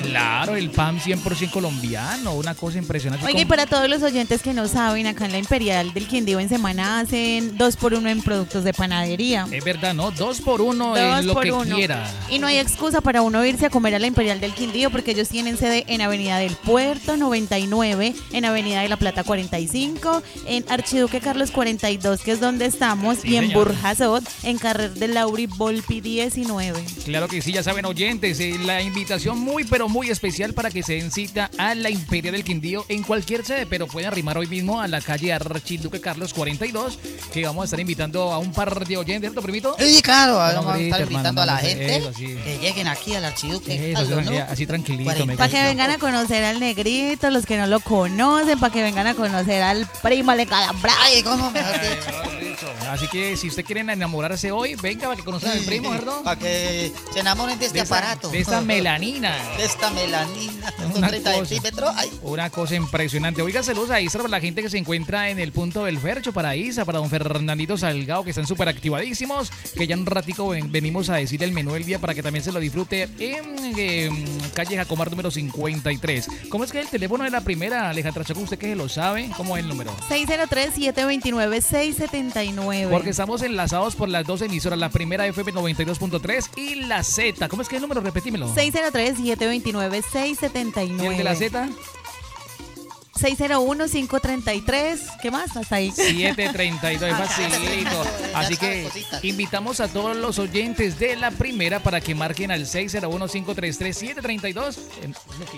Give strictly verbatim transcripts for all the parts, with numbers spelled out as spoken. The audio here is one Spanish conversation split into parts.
Claro, el pan cien por ciento colombiano, una cosa impresionante. Oiga, y para todos los oyentes que no saben, acá en la Imperial del Quindío en semana hacen dos por uno en productos de panadería. Es verdad, ¿no? Dos por uno Dos es lo por que uno. quiera. Y no hay excusa para uno irse a comer a la Imperial del Quindío porque ellos tienen sede en Avenida del Puerto noventa y nueve, en Avenida de la Plata cuarenta y cinco, en Archiduque Carlos cuarenta y dos, que es donde estamos, Sí, y en señor. Burjasot, en Carrer del Lauri Volpi diecinueve. Claro que sí, ya saben, oyentes, eh, la invitación muy pero muy especial para que se den cita a la Imperial del Quindío en cualquier sede, pero pueden arrimar hoy mismo a la calle Archiduque Carlos cuarenta y dos, que vamos a estar invitando a un par de oyentes, ¿cierto, primito? Sí, claro, Bueno, vamos a grita, estar hermano, invitando a la no sé, gente eso, sí. que lleguen aquí al Archiduque. Eso, Carlos, así, ¿no? así tranquilito. me cuarenta. Para que gusta. vengan a conocer al negrito, los que no lo conocen, para que vengan a conocer al primo de Calambra. Ay, ¿cómo mejor dicho? Así que si usted quieren enamorarse hoy, venga para que conozcan al primo, ¿verdad? Para que se enamoren de este De esta- aparato. de esta melanina. De esta melanina. Una Con treinta cosa. centímetros. Ay. Una cosa impresionante. Oiga, saludos a Isra, para la gente que se encuentra en el punto del Fercho, para Isa, para don Fernandito Salgado, que están súper activadísimos, que ya en un ratico ven- venimos a decir el menú del día para que también se lo disfrute en eh, calle Jacomar número cincuenta y tres. ¿Cómo es que es el teléfono de la primera, Alejandra Choco? ¿Usted que se lo sabe? ¿Cómo es el número? seis cero tres, siete dos nueve, seis siete nueve. Porque estamos enlazados por las dos emisoras, la primera F M noventa y dos punto tres y la Z. ¿Cómo es que es el número? Repetímelo. seis cero tres, siete dos nueve, seis siete ¿Y nueve. el de la Z? seis cero uno, cinco tres tres. ¿Qué más? Hasta ahí. siete treinta y dos, es facilito. Ya Así sabe que cositas. invitamos a todos los oyentes de la primera para que marquen al seis cero uno, cinco tres tres, siete tres dos. En- aquí.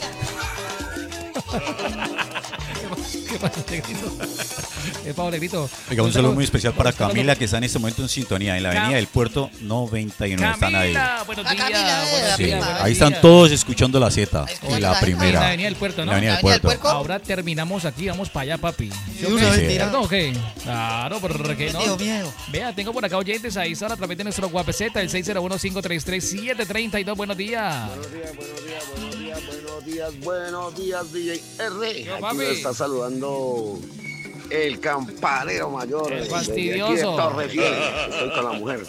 ¿Qué pasa, Negrito? Es Pablo Negrito. Oiga, un saludo muy especial para Camila, que está en este momento en sintonía en la avenida del Puerto noventa y nueve. Están ahí. Camila, buenos Ah, días. Camila, eh, buenos la Sí, días, prima. buenos ahí días. están todos escuchando la Z Escuchando y la la Z. En la primera. avenida del Puerto, En ¿no? la avenida ¿La del avenida del Puerto. Puerto? Ahora terminamos aquí, vamos para allá, papi. ¿Sí o Sí, qué? una mentira. ¿Cierto o qué? Claro, porque Me no. dio miedo. Vea, tengo por acá oyentes ahí ahora a través de nuestro guapeseta, el seis cero uno, cinco tres tres, siete tres dos. Buenos días. Buenos días, buenos días, buenos días, buenos días, buenos días, D J R. Yo, Aquí papi. nos está saludando el campanero mayor. El de- de fastidioso. aquí de Torrefiel. Estoy con la mujer.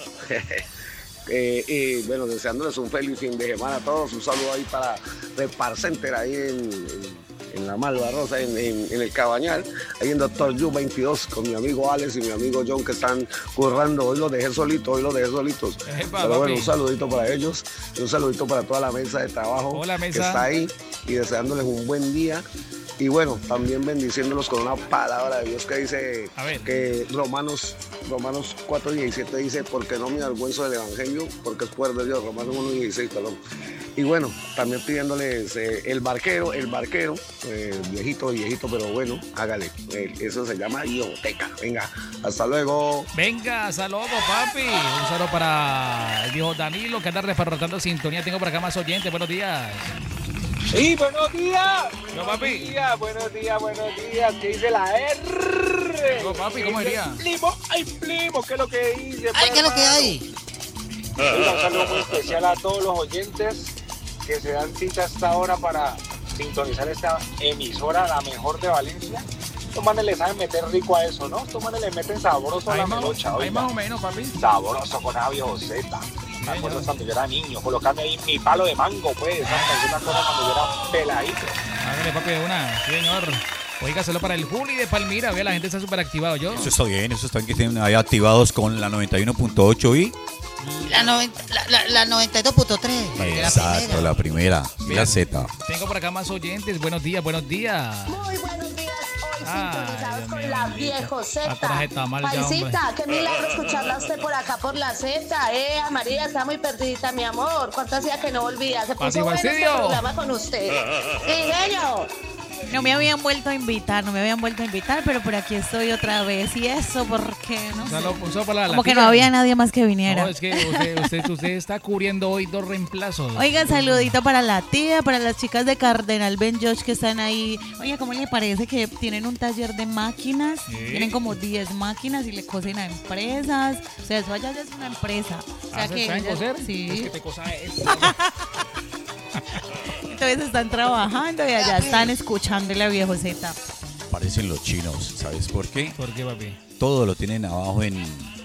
Eh, y bueno, deseándoles un feliz fin de semana a todos. Un saludo ahí para Repar Center, ahí en, en- en la Malvarrosa, en, en, en el Cabañal, ahí en Doctor Yu veintidós, con mi amigo Alex y mi amigo John, que están currando. Hoy los dejé solitos, hoy los dejé solitos. Epa, Pero bueno, papi. un saludito para ellos y un saludito para toda la mesa de trabajo Hola, mesa. que está ahí, y deseándoles un buen día. Y bueno, también bendiciéndolos con una palabra de Dios que dice A ver. que Romanos, Romanos cuatro diecisiete dice, porque no me avergüenzo del Evangelio, porque es poder de Dios. Romanos uno dieciséis, perdón. Y bueno, también pidiéndoles eh, el barquero, el barquero, eh, viejito, viejito, pero bueno, hágale. Eh, eso se llama Ioteca. Venga, hasta luego. Venga, saludos, papi. Un saludo para el viejo Danilo, que anda reparrotando sintonía. Tengo por acá más oyentes. Buenos días. Sí, buenos días. Yo, papi. Buenos días, buenos días, buenos días. ¿Qué dice la R? Yo, papi, ¿cómo ¿Qué dice diría? el Primo, ay, primo, ¿qué es lo que dice? Ay, ¿qué es lo que hermano? hay? Oiga, un saludo muy especial a todos los oyentes que se dan cita hasta ahora para sintonizar esta emisora, la mejor de Valencia. Estos manes le saben meter rico a eso, ¿no? Estos manes le meten sabroso a Ahí la más, melocha, ahí oiga. más o menos, papi. Sabroso con Avio Z. Me acuerdo cuando yo era niño, colocarme ahí mi palo de mango, pues, ¿sabes? Una cosa cuando yo era peladito. Hágale, papi, de una. Sí, señor. Oiga, solo para el Juli de Palmira. Vea, la gente está súper activado. ¿Yo? Eso está bien, eso están que estén ahí activados con la noventa y uno punto ocho y La, noventa, la, la, la noventa y dos punto tres. exacto, la primera, la Z. Tengo por acá más oyentes. Buenos días, buenos días. Muy buenos días, hoy Ay, sintonizados Dios con mío, la bendito. viejo Ah, Z. coraje tamal ya, Paisita, qué milagro escucharla a usted por acá por la Z. Eh, a María, está muy perdidita, mi amor. ¿Cuánto hacía que no volvía? Se Pati puso bueno este fastidio. programa con usted. Ingenio. No me habían vuelto a invitar, no me habían vuelto a invitar, pero por aquí estoy otra vez. ¿Y eso porque no Un sé? saludo- un saludo para la Como que tía. no había nadie más que viniera. No, es que usted, usted, usted está cubriendo hoy dos reemplazos. Oigan, saludito para la tía, para las chicas de Cardenal Ben Josh que están ahí. Oye, ¿cómo le parece que tienen un taller de máquinas? Sí. Tienen como diez máquinas y le cosen a empresas. O sea, eso allá ya es una empresa. O sea, ¿Haces que saben ellas- coser? Sí. Es que te cosa es. Entonces están trabajando y allá están escuchando la viejo Z. Parecen los chinos, ¿sabes por qué? ¿Por qué, papi? Todo lo tienen abajo en,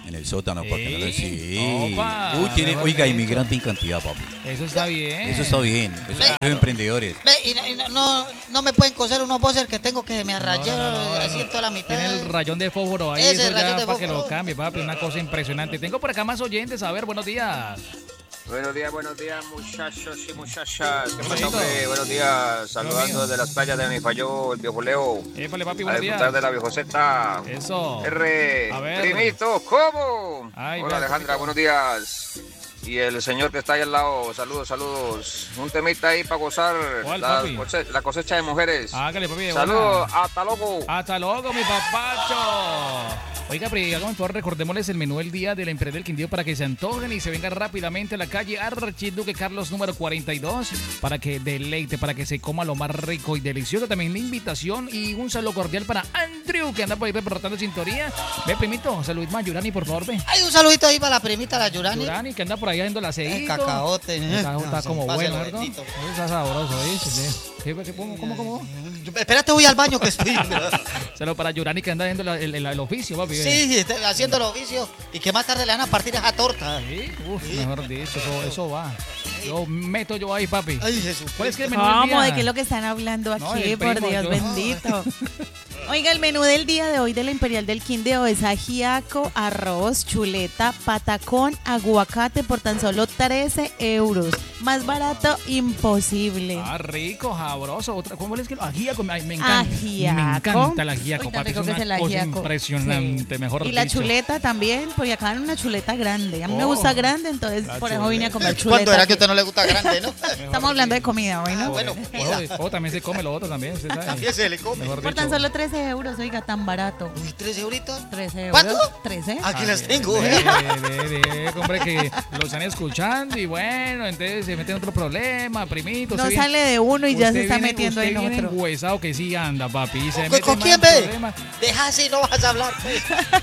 En el sótano, para que no le... Sí. Sí. Opa, Uy, tiene, mejor oiga, dicho. inmigrante en cantidad, papi. Eso está bien. Eso está bien. Eso es de emprendedores. Ve, y, no- y no, no, no me pueden coser unos boxers que tengo que me rayé No, no, no, no. así en toda la mitad. Tiene el rayón de fósforo ahí, Ese eso rayón ya de para que lo fósforo. cambie, papi. Una cosa impresionante. Tengo por acá más oyentes. A ver, buenos días. Buenos días, buenos días, muchachos y muchachas. ¿Qué pasa, Bonito. hombre? Buenos días. mío. Saludando desde las playas de mi falló, el viejo Leo. Épale, papi, A buenos disfrutar días. de la viejoceta. Eso. R. A ver. Primito, ¿cómo? Ay, Hola, vea, Alejandra, Primito. buenos días. Y el señor que está ahí al lado, saludos, saludos. Un temita ahí para gozar ¿Cuál, la, papi? cose- la cosecha de mujeres. Hágale, papi. de Saludos, buena. hasta luego. Hasta luego, mi papacho. Oiga, Pri, hágame por favor, recordémosles el menú del día de la empresa del Quindío para que se antojen y se vengan rápidamente a la calle Archiduque Carlos número cuarenta y dos para que deleite, para que se coma lo más rico y delicioso. También la invitación y un saludo cordial para Andrew, que anda por ahí reportando sintonía. Ve, primito, salud más, Yurani, por favor, ve. Hay un saludito ahí para la primita, la Yurani. Yurani, que anda por ahí haciendo la El aceite. cacaote. Está, está como Páselo, bueno, ¿verdad? bendito. Está sabroso, ¿viste? ¿Qué, qué, cómo, cómo, cómo? Espérate, voy al baño que estoy. Saludo para Yurani, que anda haciendo la- el, el- el oficio, papi. ve. Sí, está haciendo el oficio. Y que más tarde le van a partir esa torta. Sí, uf, mejor dicho, eso, eso va. Yo meto yo ahí, papi. Ay, Jesús. ¿Cuál es que el menú del ¿Cómo? día? ¿De qué es lo que están hablando No, aquí? del Por primo, Dios yo- bendito. Oiga, el menú del día de hoy de la Imperial del Quindío es ajiaco, arroz, chuleta, patacón, aguacate por tan solo trece euros. Más barato imposible. Ah, rico, sabroso. Otra, ¿cómo es que lo ajíaco? Ay, me encanta. Ajíaco. Me encanta el ajíaco, Uy, tan papi. Es rico que una es el cosa ajíaco. impresionante, Sí. mejor Y la dicho. chuleta también, porque acá dan una chuleta grande. A mí me Oh, gusta grande, entonces la por eso vine a comer chuleta. ¿Cuándo era que a usted no le gusta grande, no? Estamos hablando de comida hoy, ¿no? Bueno, O, o también se come lo otro también, ¿usted sabe? también se le come. Mejor Por dicho. tan solo trece euros, oiga, tan barato. Uy, ¿tres euritos? trece euros. ¿Cuánto? trece. Aquí las tengo. Ve, ¿eh? ve, ve, ve, hombre, que lo están escuchando y bueno, entonces se meten en otro problema, primito. No usted viene- sale de uno y ya usted se está viene- metiendo usted en viene otro. enguesado que sí anda, papi. y se ¿Con, mete con más quién en ve? problemas. Deja así, no vas a hablar. Pues.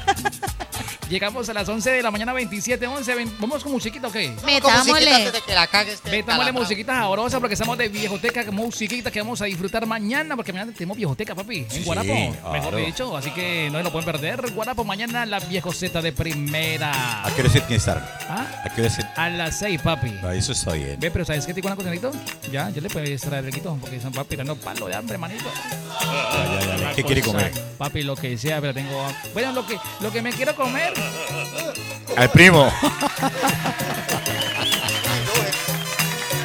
Llegamos a las once de la mañana, veintisiete, once. ven- ¿Vamos con musiquita o qué? Como musiquita Metámosle. antes de que la cague este Metámosle calambrado. musiquita sabrosa porque estamos de viejoteca, musiquita que vamos a disfrutar mañana porque mañana tenemos viejoteca, papi, en Sí, Guarapo, mejor claro. dicho, así que no se lo pueden perder. Guarapo mañana, la viejoceta de primera. ¿A qué hora se tiene que estar? ¿Ah? ¿A qué hora se...? A las seis, papi. Ah, eso está bien. Ve, pero ¿sabes qué te digo una cosa, Negrito? Ya, yo le puedo extraer el quito porque se va tirando palo de hambre, manito. Ya, ya, ya. Una ¿Qué quiere cosa, comer? Papi, lo que sea, pero tengo... Bueno, lo que, lo que me quiero comer... Al primo.